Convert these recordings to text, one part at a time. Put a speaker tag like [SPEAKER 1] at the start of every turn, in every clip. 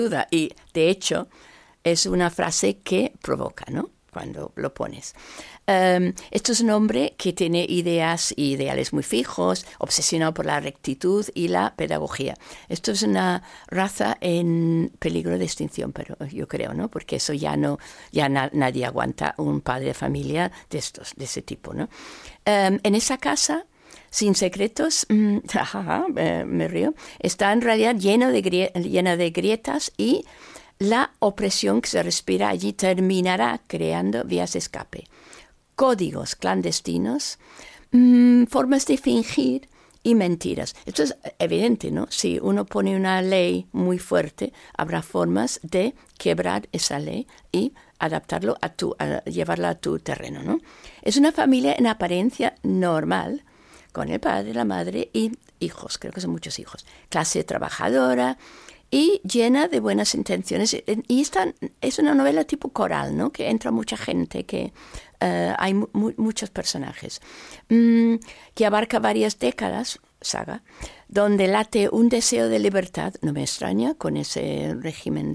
[SPEAKER 1] duda. Y de hecho es una frase que provoca, ¿no? Cuando lo pones. Esto es un hombre que tiene ideales muy fijos, obsesionado por la rectitud y la pedagogía. Esto es una raza en peligro de extinción, pero yo creo, ¿no? Porque eso nadie aguanta un padre de familia de ese tipo, ¿no? En esa casa, sin secretos, me río, está en realidad llena de grietas y la opresión que se respira allí terminará creando vías de escape, códigos clandestinos, formas de fingir y mentiras. Esto es evidente, ¿no? Si uno pone una ley muy fuerte, habrá formas de quebrar esa ley y adaptarlo llevarla a tu terreno, ¿no? Es una familia en apariencia normal, con el padre, la madre y hijos, creo que son muchos hijos, clase trabajadora y llena de buenas intenciones. Y es una novela tipo coral, ¿no? Que entra mucha gente, que hay muchos personajes, que abarca varias décadas, saga, donde late un deseo de libertad, no me extraña, con ese régimen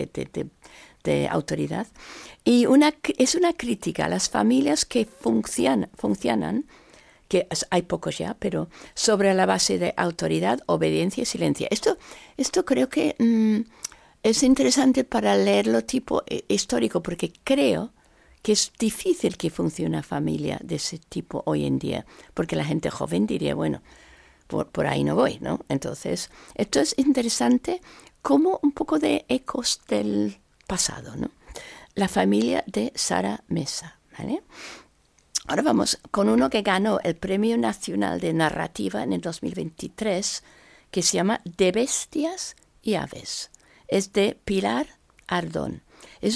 [SPEAKER 1] de autoridad, y es una crítica a las familias que funcionan, que hay pocos ya, pero sobre la base de autoridad, obediencia y silencio. Esto creo que es interesante para leerlo tipo histórico, porque creo que es difícil que funcione una familia de ese tipo hoy en día, porque la gente joven diría, bueno, por ahí no voy, ¿no? Entonces, esto es interesante como un poco de ecos del pasado, ¿no? La familia de Sara Mesa, ¿vale? Ahora vamos con uno que ganó el Premio Nacional de Narrativa en el 2023, que se llama De Bestias y Aves. Es de Pilar Ardón. Es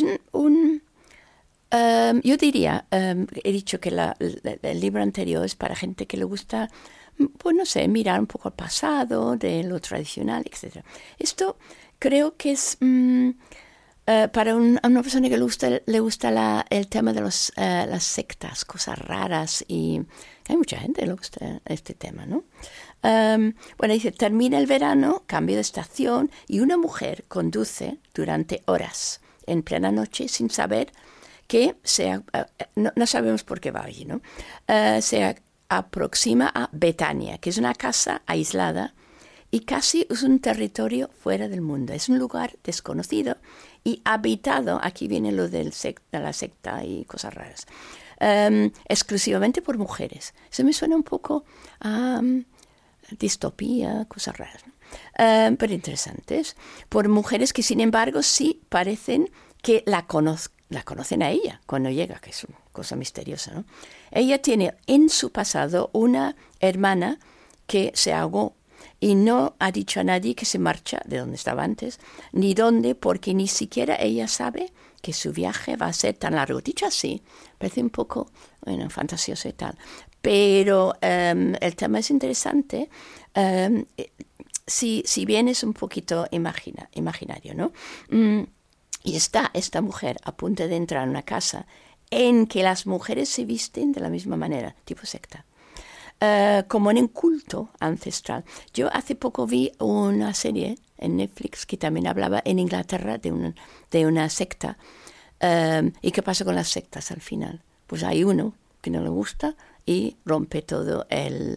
[SPEAKER 1] yo diría, he dicho que el libro anterior es para gente que le gusta, pues no sé, mirar un poco al pasado, de lo tradicional, etc. Esto creo que es para a una persona que le gusta el tema de las sectas, cosas raras, y hay mucha gente que le gusta este tema, ¿no? Bueno, dice, termina el verano, cambio de estación, y una mujer conduce durante horas en plena noche sin saber que no sabemos por qué va allí, ¿no? Se aproxima a Betania, que es una casa aislada y casi es un territorio fuera del mundo. Es un lugar desconocido y habitado, aquí viene lo de la secta y cosas raras, exclusivamente por mujeres. Eso me suena un poco a distopía, cosas raras, ¿no? Pero interesantes. Por mujeres que, sin embargo, sí parecen que la conocen a ella cuando llega, que es una cosa misteriosa, ¿no? Ella tiene en su pasado una hermana que se ahogó y no ha dicho a nadie que se marcha de donde estaba antes, ni dónde, porque ni siquiera ella sabe que su viaje va a ser tan largo. Dicho así, parece un poco, bueno, fantasioso y tal, pero el tema es interesante, si bien es un poquito imaginario, ¿no? Y está esta mujer a punto de entrar en una casa en que las mujeres se visten de la misma manera, tipo secta, como en un culto ancestral. Yo hace poco vi una serie en Netflix que también hablaba en Inglaterra de una secta. ¿Y qué pasa con las sectas al final? Pues hay uno que no le gusta y rompe todo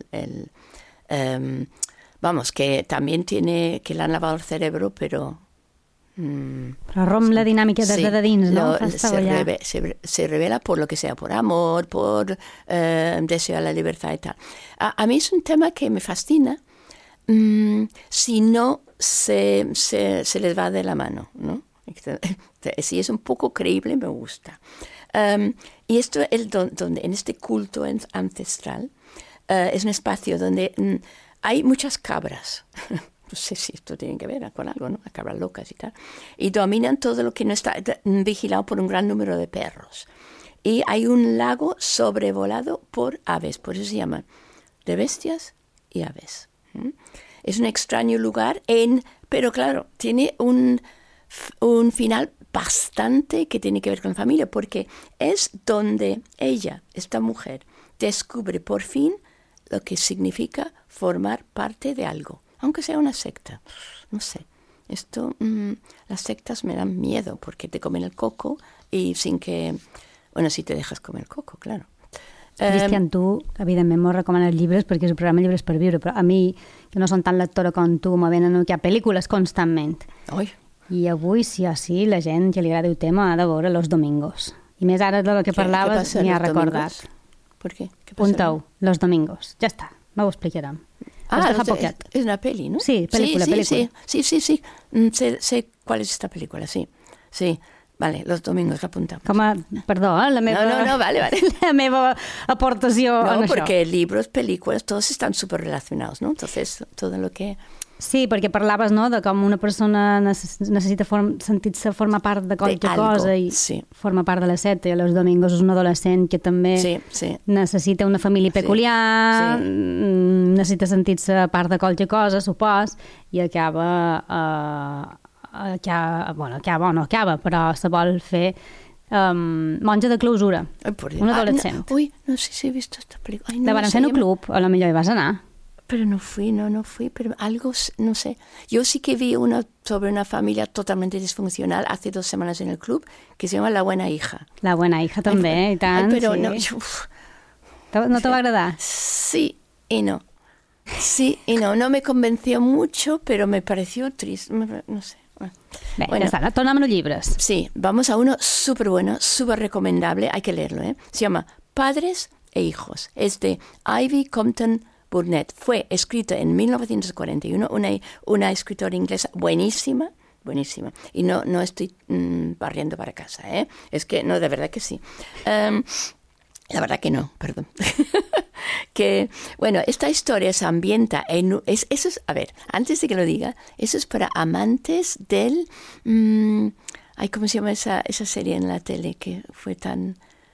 [SPEAKER 1] vamos, que también que le han lavado el cerebro, però
[SPEAKER 2] romp la dinàmica des de dins, no?
[SPEAKER 1] Se revela por lo que sea, por amor, por deseo a la libertad y tal. A mí es un tema que me fascina si no se les va de la mano, ¿no? Si es un poco creíble, me gusta. Y esto es donde en este culto ancestral es un espacio donde hay muchas cabras. No sé si esto tiene que ver con algo, ¿no? Las cabras locas y tal. Y dominan todo lo que no está vigilado por un gran número de perros. Y hay un lago sobrevolado por aves, por eso se llaman De Bestias y Aves. Es un extraño lugar, pero claro, tiene un final bastante que tiene que ver con la familia, porque es donde ella, esta mujer, descubre por fin lo que significa formar parte de algo, aunque sea una secta, no sé. Las sectas me dan miedo porque te comen el coco y sin que... Bueno, si te dejas comer coco, claro.
[SPEAKER 2] Cristian, tu, evidentment, m'ho recomanes llibres perquè és un programa Llibres per viure, però a mi, que no són tan lectora com tu, me venen aquí a pel·lícules constantment.
[SPEAKER 1] Oi.
[SPEAKER 2] I avui, sí o sí, la gent que li agrada el tema ha de veure Los Domingos. I més ara del que parlaves m'hi ha recordat.
[SPEAKER 1] ¿Por qué? ¿Qué pasa?
[SPEAKER 2] Puntau, Los Domingos. Ja està, no ho explicarem.
[SPEAKER 1] Es una peli, ¿no?
[SPEAKER 2] Sí, película.
[SPEAKER 1] Sí. Sé cuál es esta película, sí. Sí, vale, Los Domingos, la apuntamos.
[SPEAKER 2] Perdó, la meva...
[SPEAKER 1] No, vale.
[SPEAKER 2] La meva aportació en això.
[SPEAKER 1] No, porque libros, películas, todos están súper relacionados, ¿no? Entonces, todo lo que...
[SPEAKER 2] Sí, perquè parlaves, no?, de com una persona necessita sentir-se formar part de qualque cosa i forma part de la secta. I Los Domingos és un adolescent que també necessita una família peculiar, necessita sentir-se part de qualque cosa, supos, i acaba, però se vol fer monja de clausura, un adolescent.
[SPEAKER 1] No sé si he visto esta película.
[SPEAKER 2] La van fer en un club, a lo millor hi vas anar.
[SPEAKER 1] Pero no fui, pero algo, no sé. Yo sí que vi una sobre una familia totalmente disfuncional hace 2 semanas en el club, que se llama La Buena Hija.
[SPEAKER 2] La Buena Hija també, i tant.
[SPEAKER 1] Pero
[SPEAKER 2] sí. ¿No te va a agradar?
[SPEAKER 1] Sí y no. No me convenció mucho, pero me pareció triste, no sé.
[SPEAKER 2] Bueno, ja està, tornem a los llibres.
[SPEAKER 1] Sí, vamos a uno súper bueno, súper recomendable, hay que leerlo, ¿eh? Se llama Padres e Hijos. Es de Ivy Compton Burnett. Fue escrito en 1941, una escritora inglesa buenísima. Y no estoy barriendo para casa, ¿eh? Es que, no, de verdad que sí. La verdad que no, perdón. Que, bueno, esta historia se ambienta en... Eso es, a ver, antes de que lo diga, eso es para amantes del... ¿cómo se llama esa serie en la tele que fue tan...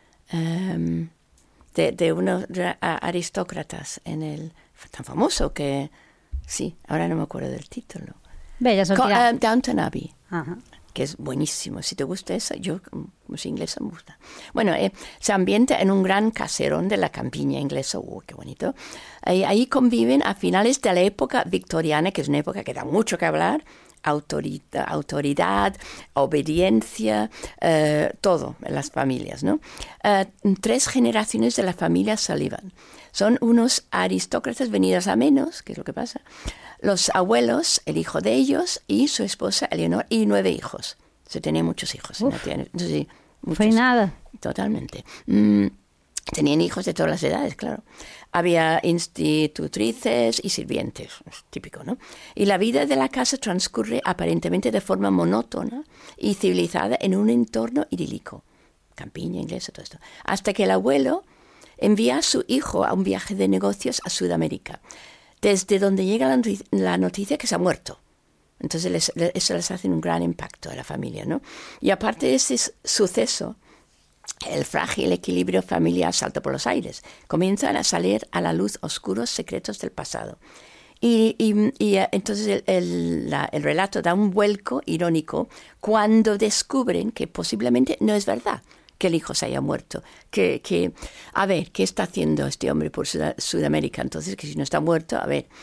[SPEAKER 1] de unos aristócratas tan famoso que... Sí, ahora no me acuerdo del título. Downton Abbey. Ajá. Que es buenísimo. Si te gusta esa, yo como soy inglesa me gusta. Bueno, se ambienta en un gran caserón de la campiña inglesa. ¡Qué bonito! Ahí conviven a finales de la época victoriana, que es una época que da mucho que hablar. Autoridad, obediencia, todo en las familias, ¿no? 3 generaciones de la familia Sullivan. Son unos aristócratas venidos a menos, que es lo que pasa. Los abuelos, el hijo de ellos y su esposa Eleanor, y 9 hijos. Se tenían muchos hijos. Sí, muchos.
[SPEAKER 2] Fue nada.
[SPEAKER 1] Totalmente. Tenían hijos de todas las edades, claro. Había institutrices y sirvientes, típico, ¿no? Y la vida de la casa transcurre aparentemente de forma monótona y civilizada en un entorno idílico. Campiña, inglesa, todo esto. Hasta que el abuelo envía a su hijo a un viaje de negocios a Sudamérica, desde donde llega la noticia que se ha muerto. Entonces eso les hace un gran impacto a la familia, ¿no? Y aparte de ese suceso, el frágil equilibrio familiar salta por los aires. Comienzan a salir a la luz oscuros secretos del pasado. Y entonces el relato da un vuelco irónico cuando descubren que posiblemente no es verdad que el hijo se haya muerto. A ver, ¿qué está haciendo este hombre por Sudamérica? Entonces, que si no está muerto, a ver...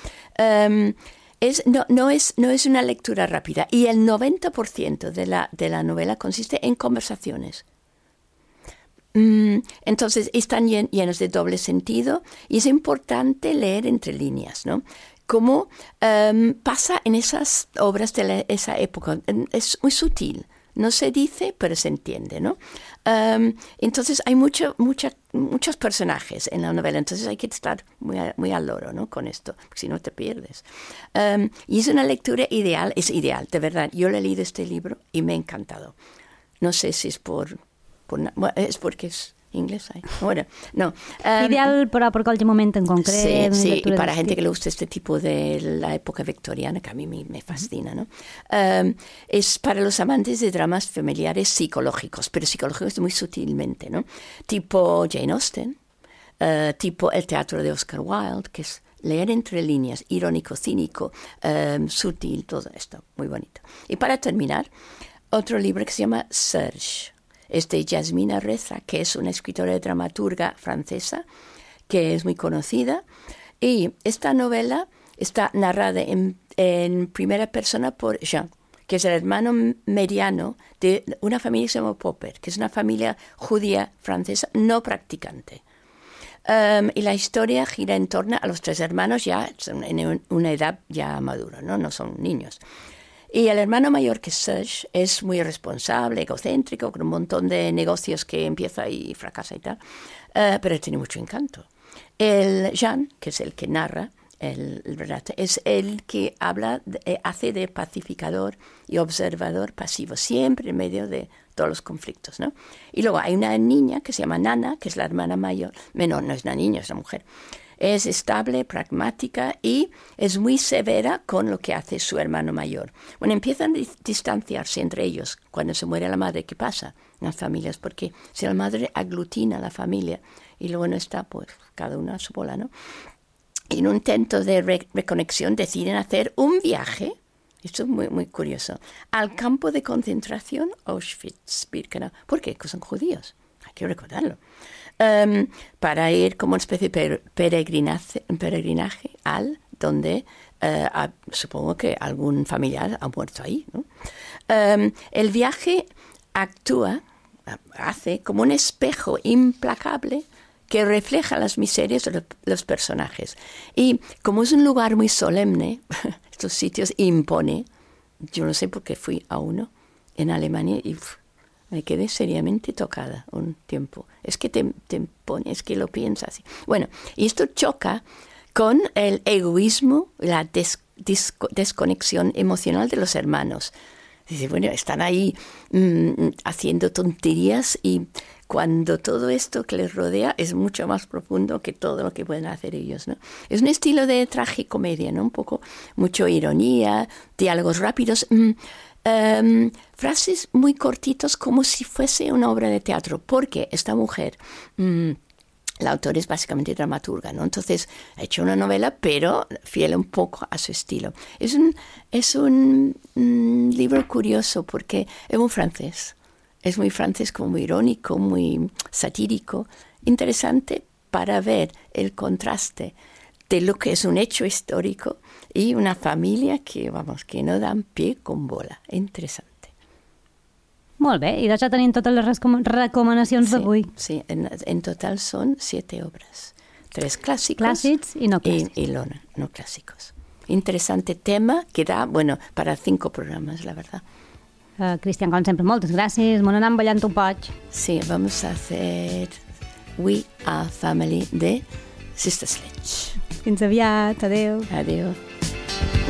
[SPEAKER 1] No es una lectura rápida. Y el 90% de la novela consiste en conversaciones. Entonces están llenos de doble sentido y es importante leer entre líneas, ¿no? Como pasa en esas obras de esa época. Es muy sutil, no se dice, pero se entiende, ¿no? Entonces hay muchos personajes en la novela, entonces hay que estar muy al loro, ¿no? Con esto, porque si no te pierdes. Y es una lectura ideal, de verdad. Yo he leído este libro y me ha encantado. No sé si es es porque es inglesa. Bueno, no.
[SPEAKER 2] Ideal por cualquier momento en concreto.
[SPEAKER 1] Sí, y para gente que le gusta este tipo de la época victoriana, que a mí me fascina, ¿no? Es para los amantes de dramas familiares psicológicos, pero psicológicos muy sutilmente, ¿no? Tipo Jane Austen, tipo el teatro de Oscar Wilde, que es leer entre líneas, irónico, cínico, sutil, todo esto, muy bonito. Y para terminar, otro libro que se llama Serge. Es de Yasmina Reza, que es una escritora y dramaturga francesa, que es muy conocida. Y esta novela está narrada en primera persona por Jean. que es el hermano mediano de una familia que se llama Popper, que es una familia judía francesa no practicante. Y la historia gira en torno a los 3 hermanos ya en una edad ya madura, no son niños. Y el hermano mayor, que es Serge, es muy responsable, egocéntrico, con un montón de negocios que empieza y fracasa y tal, pero tiene mucho encanto. El Jean, que es el que narra el relato, es el que hace de pacificador y observador pasivo, siempre en medio de todos los conflictos, ¿no? Y luego hay una niña que se llama Nana, que es la hermana mayor. No es una niña, es una mujer. Es estable, pragmática y es muy severa con lo que hace su hermano mayor. Bueno, empiezan a distanciarse entre ellos cuando se muere la madre. ¿Qué pasa en las familias? Porque si la madre aglutina a la familia y luego no está, pues cada uno a su bola, ¿no? Y en un intento de reconexión deciden hacer un viaje, esto es muy, muy curioso, al campo de concentración Auschwitz-Birkenau. ¿Por qué? Porque son judíos, hay que recordarlo. Para ir como una especie de peregrinaje donde supongo que algún familiar ha muerto ahí, ¿no? El viaje hace como un espejo implacable que refleja las miserias de los personajes. Y como es un lugar muy solemne, estos sitios impone. Yo no sé por qué fui a uno en Alemania y me quedé seriamente tocada un tiempo. Es que te impone, es que lo piensas. Bueno, y esto choca con el egoísmo, la desconexión emocional de los hermanos. Dice, bueno, están ahí haciendo tonterías y cuando todo esto que les rodea es mucho más profundo que todo lo que pueden hacer ellos, ¿no? Es un estilo de tragicomedia, ¿no? Un poco, mucho ironía, diálogos rápidos, frases muy cortitos como si fuese una obra de teatro, porque esta mujer, la autora es básicamente dramaturga, ¿no? Entonces ha hecho una novela, pero fiel un poco a su estilo. Es un libro curioso porque es muy francés. Es muy francés, como muy irónico, muy satírico. Interesante para ver el contraste de lo que es un hecho histórico y una familia que no dan pie con bola. Interesante.
[SPEAKER 2] Molt bé, i ja tenim totes les recomanacions d'avui.
[SPEAKER 1] Sí, en total son 7 obras. 3 clásicos.
[SPEAKER 2] Clàssics i no clàssics.
[SPEAKER 1] Y no clásicos. Interesante tema que da, para 5 programas, la verdad.
[SPEAKER 2] Cristian, com sempre, moltes gràcies. M'ho anem ballant un poc.
[SPEAKER 1] Sí, vamos a hacer We Are Family de Sister Sledge.
[SPEAKER 2] Fins aviat. Adéu.
[SPEAKER 1] Adéu.